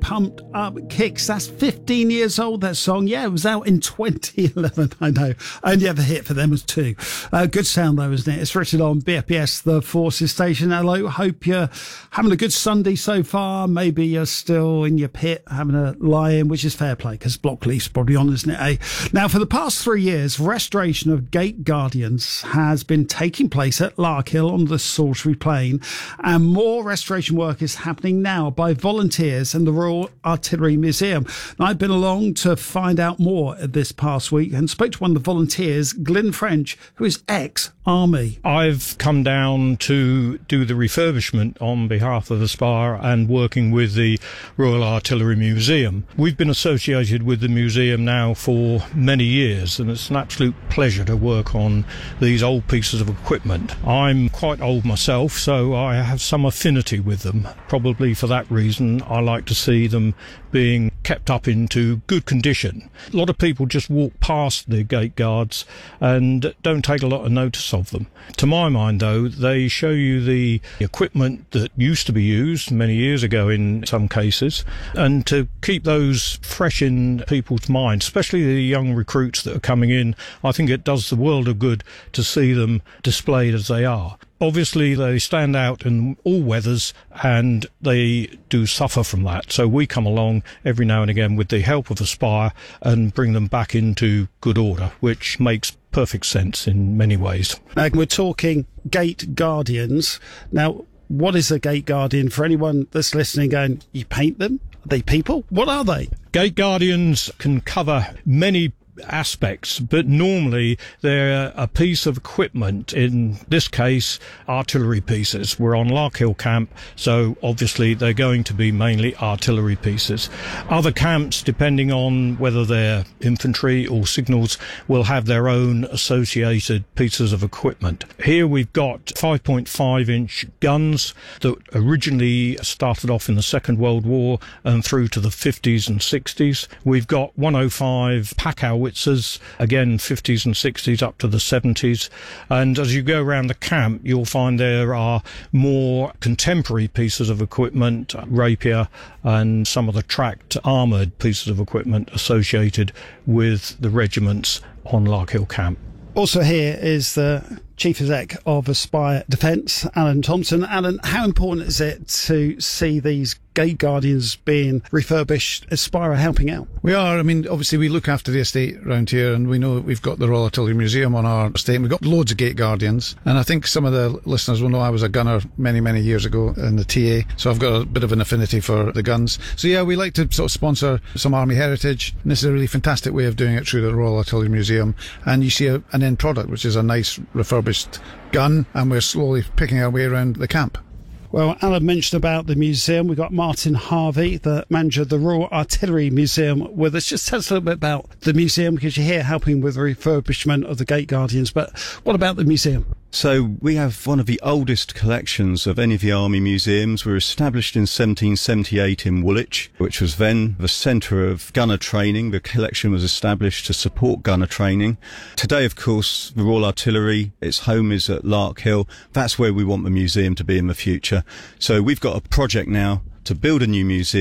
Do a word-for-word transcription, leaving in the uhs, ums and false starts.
Pumped Up Kicks. That's fifteen years old, that song. Yeah, it was out in twenty eleven, I know. Only ever hit for them was two. Uh, good sound though, isn't it? It's written on B F B S, the Forces Station. Hello, hope you're having a good Sunday so far. Maybe you're still in your pit having a lie-in, which is fair play, because Blockleaf's probably on, isn't it, eh? Now, for the past three years, restoration of Gate Guardians has been taking place at Larkhill on the Salisbury Plain, and more restoration work is happening now by volunteers and the Royal Artillery Museum. Now, I've been along to find out more this past week and spoke to one of the volunteers, Glyn French, who is ex-Army. I've come down to do the refurbishment on behalf of Aspire and working with the Royal Artillery Museum. We've been associated with the museum now for many years, and it's an absolute pleasure to work on these old pieces of equipment. I'm quite old myself, so I have some affinity with them. Probably for that reason, I like to see them being kept up into good condition. A lot of people just walk past the gate guards and don't take a lot of notice of them. To my mind, though, they show you the equipment that used to be used many years ago in some cases, and to keep those fresh in people's minds, especially the young recruits that are coming in, I think it does the world of good to see them displayed as they are. Obviously, they stand out in all weathers and they do suffer from that. So we come along every now and again with the help of Aspire and bring them back into good order, which makes perfect sense in many ways. Now, we're talking Gate Guardians. Now, what is a Gate Guardian? For anyone that's listening going, you paint them? Are they people? What are they? Gate Guardians can cover many aspects, but normally they're a piece of equipment, in this case artillery pieces. We're on Larkhill camp, so obviously they're going to be mainly artillery pieces. Other camps, depending on whether they're infantry or signals, will have their own associated pieces of equipment. Here we've got five point five inch guns that originally started off in the Second World War and through to the fifties and sixties. We've got one oh five pack howitzers, again fifties and sixties up to the seventies, and as you go around the camp you'll find there are more contemporary pieces of equipment, rapier and some of the tracked armoured pieces of equipment associated with the regiments on Larkhill camp. Also here is the Chief Exec of Aspire Defence, Alan Thompson. Alan, how important is it to see these Gate Guardians being refurbished, Aspire helping out? We are. I mean, obviously we look after the estate around here, and we know that we've got the Royal Artillery Museum on our estate, and we've got loads of Gate Guardians. And I think some of the listeners will know I was a gunner many, many years ago in the T A, so I've got a bit of an affinity for the guns. So yeah, we like to sort of sponsor some Army heritage, and this is a really fantastic way of doing it through the Royal Artillery Museum. And you see a, an end product, which is a nice refurbished gun, and we're slowly picking our way around the camp. Well, Alan mentioned about the museum. We've got Martin Harvey, the manager of the Royal Artillery Museum, with us. Just tell us a little bit about the museum, because you're here helping with the refurbishment of the Gate Guardians. But what about the museum? So we have one of the oldest collections of any of the Army museums. We were established in seventeen seventy-eight in Woolwich, which was then the centre of gunner training. The collection was established to support gunner training. Today, of course, the Royal Artillery, its home is at Larkhill. That's where we want the museum to be in the future. So we've got a project now to build a new museum.